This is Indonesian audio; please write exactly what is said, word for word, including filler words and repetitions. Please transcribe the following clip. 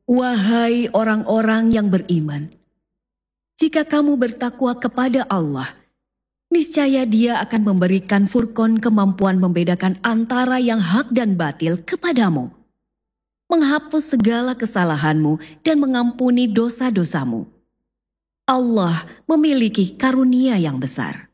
Wahai orang-orang yang beriman, jika kamu bertakwa kepada Allah, niscaya Dia akan memberikan Furqan kemampuan membedakan antara yang hak dan batil kepadamu, menghapus segala kesalahanmu dan mengampuni dosa-dosamu. Allah memiliki karunia yang besar.